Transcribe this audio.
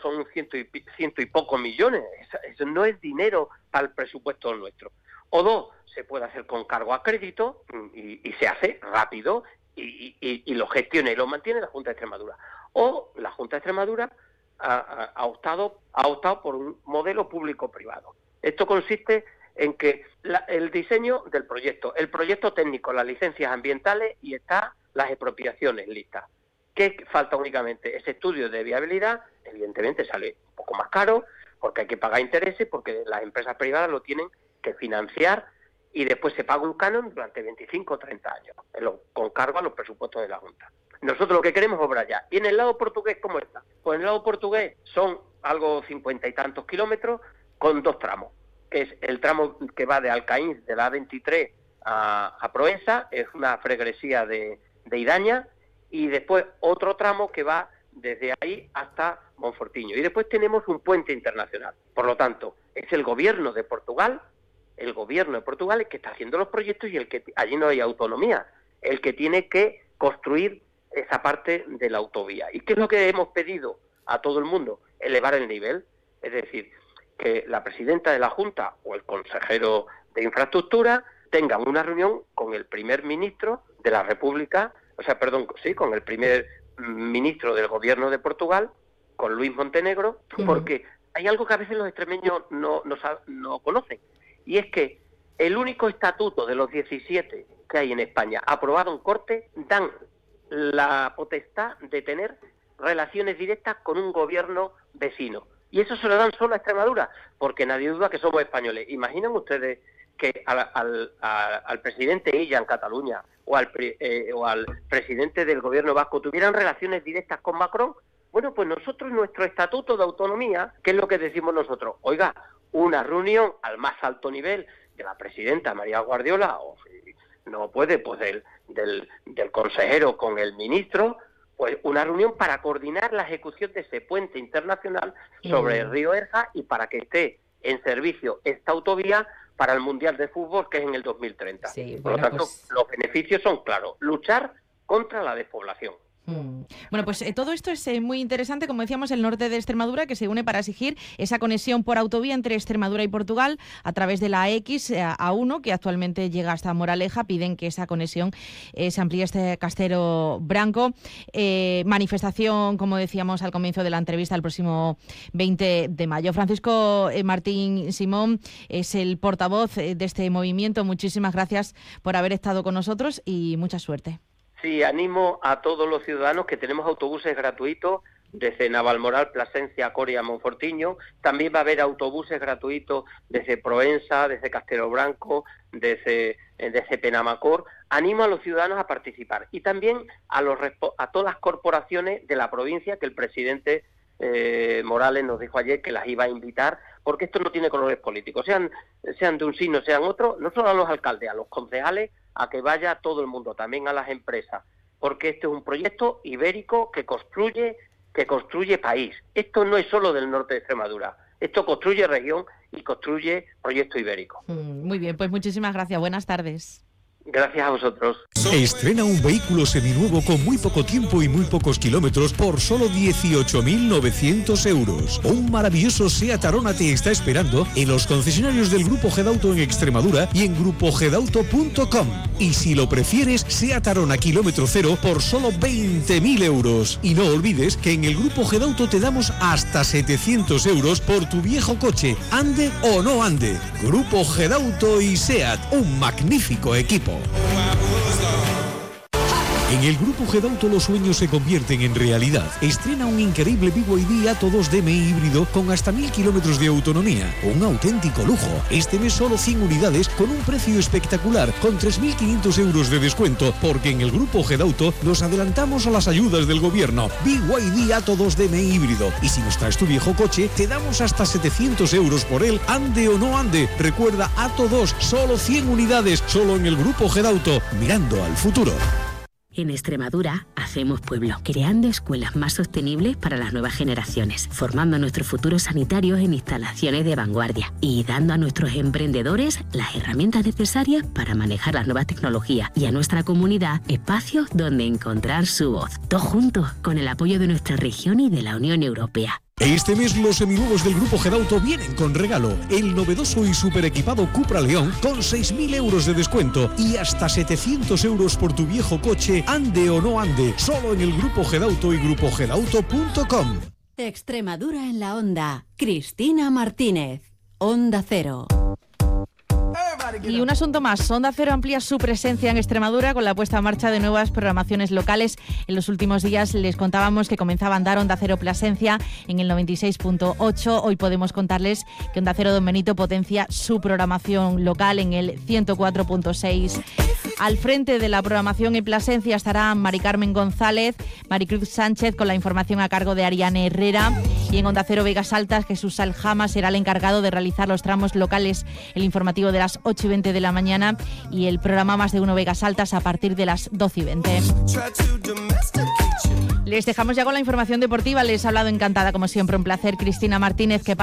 son ciento y pocos millones. Eso no es dinero para el presupuesto nuestro. O dos, se puede hacer con cargo a crédito y se hace rápido y lo gestiona y lo mantiene la Junta de Extremadura. O la Junta de Extremadura ha optado por un modelo público-privado. Esto consiste en que el diseño del proyecto, el proyecto técnico, las licencias ambientales y las expropiaciones listas. ¿Qué falta únicamente? Ese estudio de viabilidad, evidentemente sale un poco más caro, porque hay que pagar intereses, porque las empresas privadas lo tienen que financiar y después se paga un canon durante 25 o 30 años, con cargo a los presupuestos de la Junta. Nosotros lo que queremos es obrar ya. ¿Y en el lado portugués cómo está? Pues en el lado portugués son algo 50 y tantos kilómetros con dos tramos, que es el tramo que va de Alcaín, de la A23 a Proença, es una fregresía de Idaña, y después otro tramo que va desde ahí hasta Monfortiño. Y después tenemos un puente internacional. Por lo tanto, es el gobierno de Portugal el que está haciendo los proyectos y allí no hay autonomía, el que tiene que construir esa parte de la autovía. ¿Y qué es lo que hemos pedido a todo el mundo? Elevar el nivel, es decir, que la presidenta de la Junta o el consejero de Infraestructura tengan una reunión con el primer ministro de la República, con el primer ministro del gobierno de Portugal, con Luis Montenegro, porque hay algo que a veces los extremeños no conocen, y es que el único estatuto de los 17 que hay en España aprobado en Cortes dan la potestad de tener relaciones directas con un gobierno vecino. Y eso se lo dan solo a Extremadura, porque nadie duda que somos españoles. ¿Imaginan ustedes que al presidente Illa en Cataluña o al presidente del gobierno vasco tuvieran relaciones directas con Macron? Bueno, pues nosotros, nuestro estatuto de autonomía, ¿qué es lo que decimos nosotros? Oiga, una reunión al más alto nivel de la presidenta María Guardiola, o si no puede, pues del consejero con el ministro, pues una reunión para coordinar la ejecución de ese puente internacional sobre el río Erja y para que esté en servicio esta autovía para el Mundial de Fútbol, que es en el 2030. Sí, por lo tanto, los beneficios son claros: luchar contra la despoblación. Bueno, pues todo esto es muy interesante, como decíamos, el norte de Extremadura, que se une para exigir esa conexión por autovía entre Extremadura y Portugal a través de la A1, que actualmente llega hasta Moraleja. Piden que esa conexión se amplíe este Castelo Branco. Manifestación, como decíamos al comienzo de la entrevista, el próximo 20 de mayo. Francisco Martín Simón es el portavoz de este movimiento. Muchísimas gracias por haber estado con nosotros y mucha suerte. Sí, animo a todos los ciudadanos que tenemos autobuses gratuitos desde Navalmoral, Plasencia, Coria, Monfortiño. También va a haber autobuses gratuitos desde Proença, desde Castelo Branco, desde Penamacor. Animo a los ciudadanos a participar y también a todas las corporaciones de la provincia, que el presidente Morales nos dijo ayer que las iba a invitar, porque esto no tiene colores políticos, sean de un signo, sean otro, no solo a los alcaldes, a los concejales, a que vaya todo el mundo, también a las empresas, porque este es un proyecto ibérico que construye país. Esto no es solo del norte de Extremadura, esto construye región y construye proyecto ibérico. Muy bien, pues muchísimas gracias, buenas tardes. Gracias a vosotros. Estrena un vehículo seminuevo con muy poco tiempo y muy pocos kilómetros por solo 18.900 euros. Un maravilloso Seat Arona te está esperando en los concesionarios del Grupo Gedauto en Extremadura y en grupogedauto.com. Y si lo prefieres, Seat Arona kilómetro cero por solo 20.000 euros. Y no olvides que en el Grupo Gedauto te damos hasta 700 euros por tu viejo coche, ande o no ande. Grupo Gedauto y Seat, un magnífico equipo. En el Grupo Gedauto los sueños se convierten en realidad. Estrena un increíble BYD Atto 2 DMI híbrido con hasta 1.000 kilómetros de autonomía. Un auténtico lujo. Este mes solo 100 unidades con un precio espectacular, con 3.500 euros de descuento, porque en el Grupo Gedauto nos adelantamos a las ayudas del gobierno. BYD Atto 2 DMI híbrido. Y si nos traes tu viejo coche, te damos hasta 700 euros por él, ande o no ande. Recuerda, Atto 2, solo 100 unidades, solo en el Grupo Gedauto, mirando al futuro. En Extremadura hacemos pueblo, creando escuelas más sostenibles para las nuevas generaciones, formando a nuestros futuros sanitarios en instalaciones de vanguardia y dando a nuestros emprendedores las herramientas necesarias para manejar las nuevas tecnologías y a nuestra comunidad espacios donde encontrar su voz. Todos juntos, con el apoyo de nuestra región y de la Unión Europea. Este mes los seminuevos del Grupo Gedauto vienen con regalo. El novedoso y super equipado Cupra León con 6.000 euros de descuento y hasta 700 euros por tu viejo coche, ande o no ande. Solo en el Grupo Gedauto y grupogedauto.com. Extremadura en la onda. Cristina Martínez. Onda Cero. Y un asunto más, Onda Cero amplía su presencia en Extremadura con la puesta en marcha de nuevas programaciones locales. En los últimos días les contábamos que comenzaba a andar Onda Cero Plasencia en el 96.8. Hoy podemos contarles que Onda Cero Don Benito potencia su programación local en el 104.6. Al frente de la programación en Plasencia estará Mari Carmen González, Maricruz Sánchez con la información a cargo de Ariane Herrera. Y en Onda Cero Vegas Altas, Jesús Aljama será el encargado de realizar los tramos locales, el informativo de las 8:20 de la mañana y el programa Más de Uno Vegas Altas a partir de las 12:20. Les dejamos ya con la información deportiva. Les ha hablado encantada, como siempre, un placer, Cristina Martínez. Que